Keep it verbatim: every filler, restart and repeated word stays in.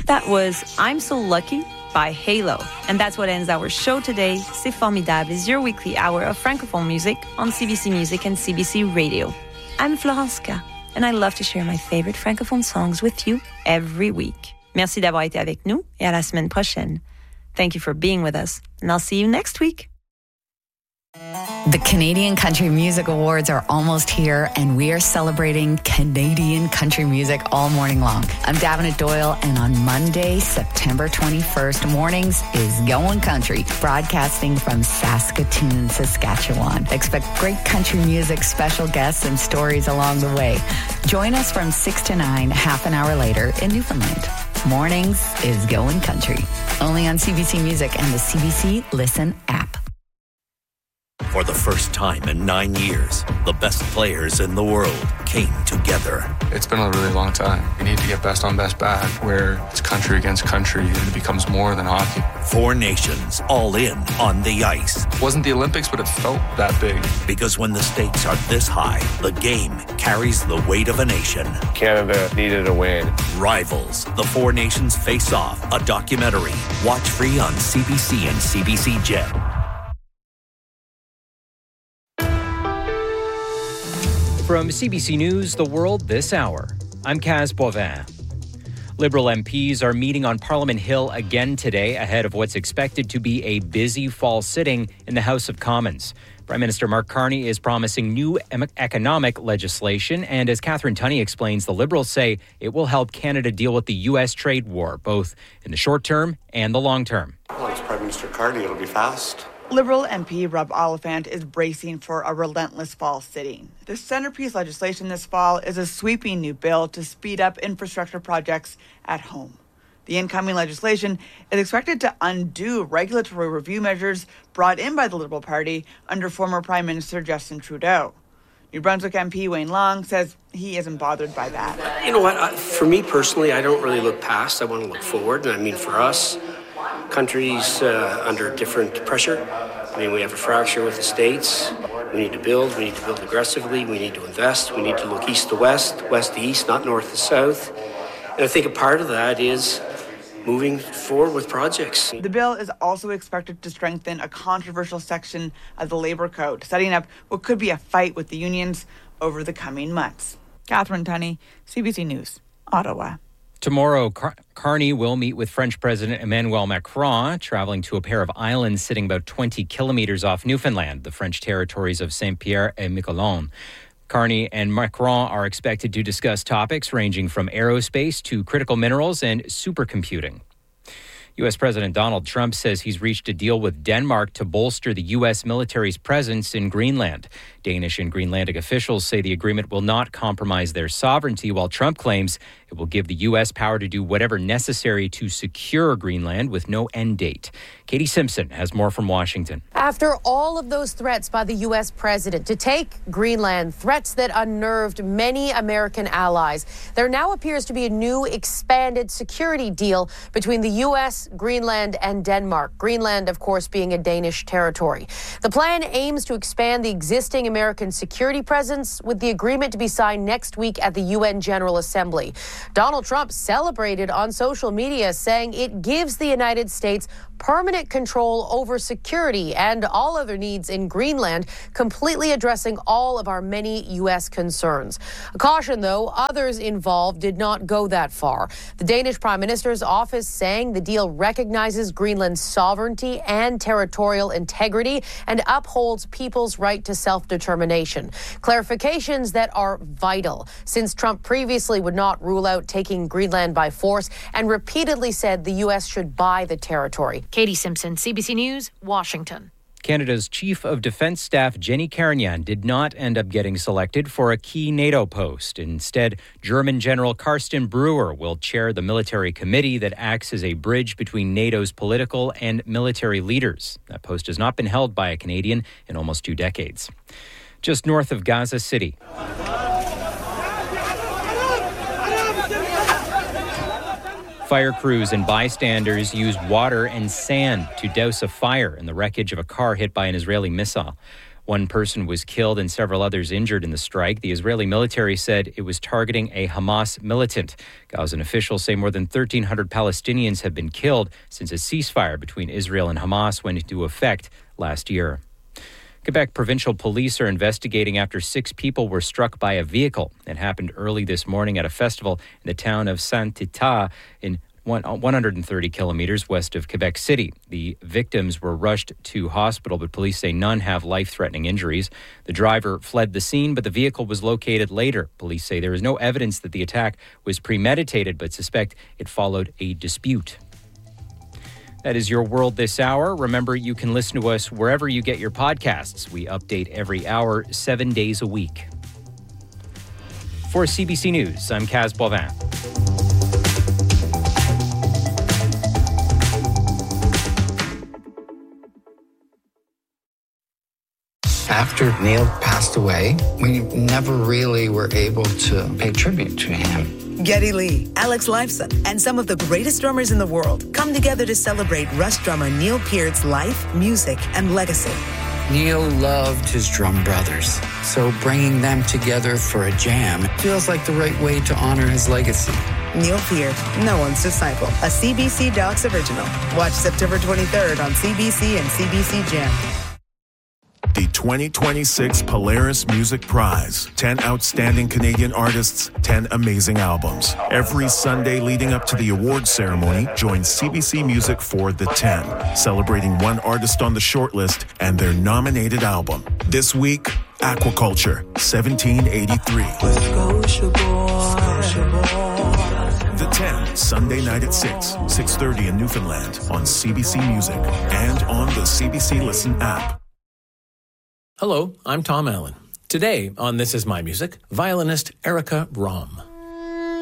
That was I'm So Lucky by Halo. And that's what ends our show today. C'est Formidable is your weekly hour of Francophone music on C B C Music and C B C Radio. I'm Florence K, and I love to share my favorite Francophone songs with you every week. Merci d'avoir été avec nous et à la semaine prochaine. Thank you for being with us, and I'll see you next week. The Canadian Country Music Awards are almost here, and we are celebrating Canadian country music all morning long. I'm Davenant Doyle, and on Monday, September twenty-first, mornings is Going Country, broadcasting from Saskatoon, Saskatchewan. Expect great country music, special guests, and stories along the way. Join us from six to nine, half an hour later in Newfoundland. Mornings is Going Country, only on C B C Music and the C B C Listen app. For the first time in nine years, the best players in the world came together. It's been a really long time. We need to get best on best back, where it's country against country and it becomes more than hockey. Four nations all in on the ice. It wasn't the Olympics, but it felt that big. Because when the stakes are this high, the game carries the weight of a nation. Canada needed a win. Rivals, the Four Nations Face Off, a documentary. Watch free on C B C and C B C Jet. From C B C News, The World This Hour, I'm Kaz Boivin. Liberal M Ps are meeting on Parliament Hill again today ahead of what's expected to be a busy fall sitting in the House of Commons. Prime Minister Mark Carney is promising new em- economic legislation, and as Catherine Tunney explains, the Liberals say it will help Canada deal with the U S trade war, both in the short term and the long term. Well, it's Prime Minister Carney. It'll be fast. Liberal M P Rob Oliphant is bracing for a relentless fall sitting. The centerpiece legislation this fall is a sweeping new bill to speed up infrastructure projects at home. The incoming legislation is expected to undo regulatory review measures brought in by the Liberal Party under former Prime Minister Justin Trudeau. New Brunswick M P Wayne Long says he isn't bothered by that. You know what? I, for me personally, I don't really look past. I want to look forward. And I mean, for us, countries uh, under different pressure. I mean, we have a fracture with the States. We need to build. We need to build aggressively. We need to invest. We need to look east to west, west to east, not north to south. And I think a part of that is moving forward with projects. The bill is also expected to strengthen a controversial section of the Labour Code, setting up what could be a fight with the unions over the coming months. Catherine Tunney, C B C News, Ottawa. Tomorrow, Car- Carney will meet with French President Emmanuel Macron, traveling to a pair of islands sitting about twenty kilometres off Newfoundland, the French territories of Saint-Pierre and Miquelon. Carney and Macron are expected to discuss topics ranging from aerospace to critical minerals and supercomputing. U S President Donald Trump says he's reached a deal with Denmark to bolster the U S military's presence in Greenland. Danish and Greenlandic officials say the agreement will not compromise their sovereignty, while Trump claims it will give the U S power to do whatever necessary to secure Greenland with no end date. Katie Simpson has more from Washington. After all of those threats by the U S president to take Greenland, threats that unnerved many American allies, there now appears to be a new expanded security deal between the U S, Greenland, and Denmark. Greenland, of course, being a Danish territory. The plan aims to expand the existing American security presence, with the agreement to be signed next week at the U N General Assembly. Donald Trump celebrated on social media, saying it gives the United States permanent control over security and all other needs in Greenland, completely addressing all of our many U S concerns. A caution, though, others involved did not go that far. The Danish Prime Minister's office saying the deal recognizes Greenland's sovereignty and territorial integrity and upholds people's right to self-determination. Clarifications that are vital, since Trump previously would not rule out taking Greenland by force and repeatedly said the U S should buy the territory. Katie Simpson, C B C News, Washington. Canada's Chief of Defence Staff Jenny Carignan did not end up getting selected for a key NATO post. Instead, German General Carsten Breuer will chair the military committee that acts as a bridge between NATO's political and military leaders. That post has not been held by a Canadian in almost two decades. Just north of Gaza City. Fire crews and bystanders used water and sand to douse a fire in the wreckage of a car hit by an Israeli missile. One person was killed and several others injured in the strike. The Israeli military said it was targeting a Hamas militant. Gazan officials say more than thirteen hundred Palestinians have been killed since a ceasefire between Israel and Hamas went into effect last year. Quebec provincial police are investigating after six people were struck by a vehicle. It happened early this morning at a festival in the town of Saint-Tita in one hundred thirty kilometers west of Quebec City. The victims were rushed to hospital, but police say none have life-threatening injuries. The driver fled the scene, but the vehicle was located later. Police say there is no evidence that the attack was premeditated, but suspect it followed a dispute. That is your world this hour. Remember, you can listen to us wherever you get your podcasts. We update every hour, seven days a week. For C B C News, I'm Kaz Boivin. After Neil passed away, we never really were able to pay tribute to him. Geddy Lee, Alex Lifeson, and some of the greatest drummers in the world come together to celebrate Rush drummer Neil Peart's life, music, and legacy. Neil loved his drum brothers, so bringing them together for a jam feels like the right way to honor his legacy. Neil Peart, no one's disciple, a C B C Docs original. Watch September twenty-third on C B C and C B C Gem. The twenty twenty-six Polaris Music Prize. ten outstanding Canadian artists, ten amazing albums. Every Sunday leading up to the awards ceremony, join C B C Music for the ten, celebrating one artist on the shortlist and their nominated album. This week, Aquaculture, seventeen eighty-three. The ten, Sunday night at six, six thirty in Newfoundland on C B C Music and on the C B C Listen app. Hello, I'm Tom Allen. Today on This Is My Music, violinist Erica Rom.